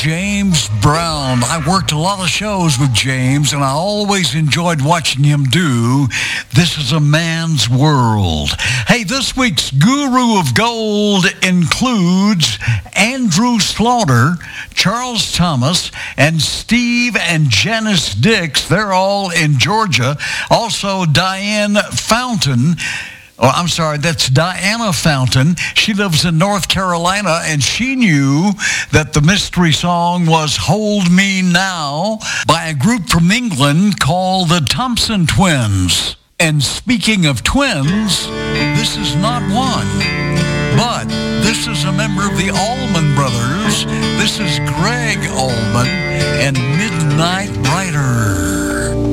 James Brown. I worked a lot of shows with James, and I always enjoyed watching him do This Is a Man's World. Hey, this week's Guru of Gold includes Andrew Slaughter, Charles Thomas, and Steve and Janice Dix. They're all in Georgia. Also, Diane Fountain. Oh, I'm sorry, that's Diana Fountain. She lives in North Carolina, and she knew that the mystery song was Hold Me Now by a group from England called the Thompson Twins. And speaking of twins, this is not one, but this is a member of the Allman Brothers. This is Greg Allman and Midnight Rider.